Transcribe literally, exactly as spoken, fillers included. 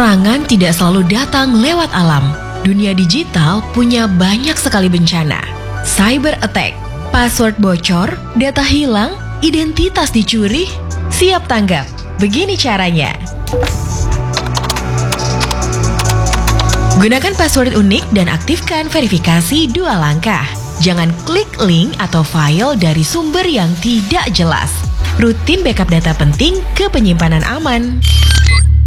Serangan tidak selalu datang lewat alam. Dunia digital punya banyak sekali bencana. Cyber attack, password bocor, data hilang, identitas dicuri. Siap tanggap. Begini caranya. Gunakan password unik dan aktifkan verifikasi dua langkah. Jangan klik link atau file dari sumber yang tidak jelas. Rutin backup data penting ke penyimpanan aman.